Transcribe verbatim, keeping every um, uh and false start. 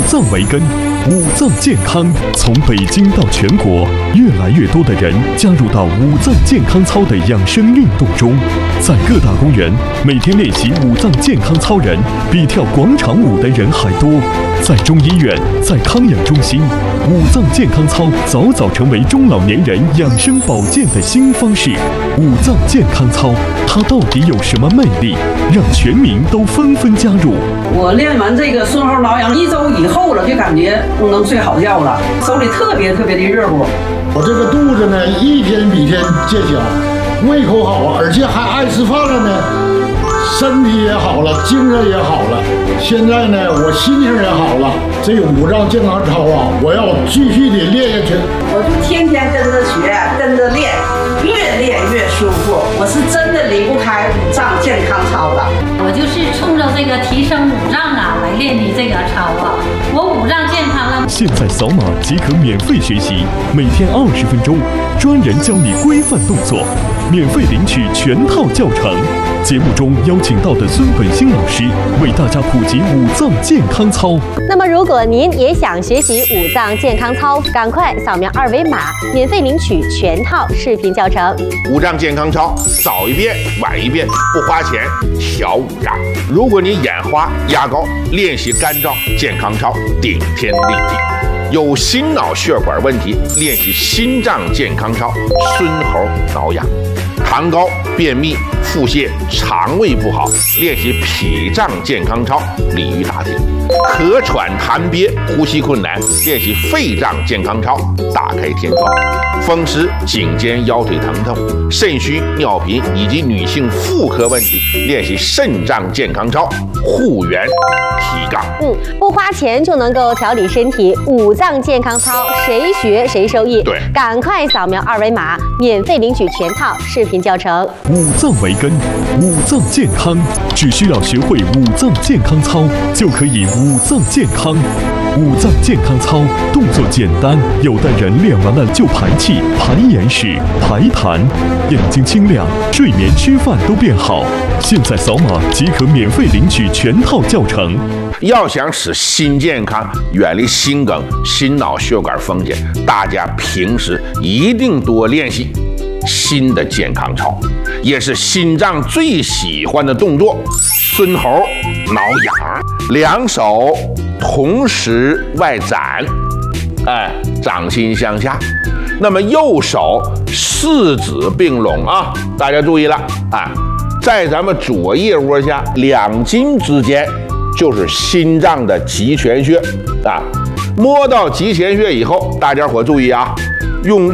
脏为根，五脏健康。从北京到全国，越来越多的人加入到五脏健康操的养生运动中。在各大公园，每天练习五脏健康操人比跳广场舞的人还多。在中医院，在康养中心，五脏健康操早早成为中老年人养生保健的新方式。五脏健康操，它到底有什么魅力，让全民都纷纷加入？ 我练完这个顺后挠痒一周以后了，就感觉能睡好觉了，手里特别特别的热乎。 我这个肚子呢，一天比一天见小，胃口好，而且还爱吃饭了呢。身体也好了，精神也好了，现在呢，我心情也好了。这个五脏健康操啊，我要继续的练下去。 我就天天跟着学，跟着练，越练越舒服。我是真的离不开五脏健康操的。 我就是冲着这个提升五脏啊来练的这个操啊。我五脏健康了。 现在扫码即可免费学习，每天二十分钟，专人教你规范动作，免费领取全套教程。节目中邀请到的孙本兴老师为大家普及五脏健康操。 那么，如果您也想学习五脏健康操，赶快扫描二维码，免费领取全套视频教程。 五脏健康操，早一遍晚一遍，不花钱，小五脏。如果你眼花、牙膏，练习干燥健康操，顶天立地。有心脑血管问题，练习心脏健康操，孙猴挠痒。糖高、便秘、腹泻、肠胃不好，练习脾脏健康操，鲤鱼打挺；咳喘痰憋、呼吸困难，练习肺脏健康操，打开天窗；风湿、颈肩腰腿疼痛、肾虚、尿频以及女性妇科问题，练习肾脏健康操，护元提杠。 嗯，不花钱就能够调理身体，五脏健康操，谁学谁受益。 对， 赶快扫描二维码，免费领取全套视频教程。 五脏为根，五脏健康，只需要学会五脏健康操，就可以五脏健康。五脏健康操动作简单，有的人练完了就排气、排眼屎、排痰，眼睛清亮，睡眠、吃饭都变好。现在扫码即可免费领取全套教程。 要想使心健康，远离心梗、心脑血管风险，大家平时一定多练习心的健康操，也是心脏最喜欢的动作。孙猴挠痒，两手同时外展，哎，掌心向下。那么右手四指并拢啊，大家注意了啊，在咱们左腋窝下两筋之间就是心脏的极泉穴啊。摸到极泉穴以后，大家伙注意啊，用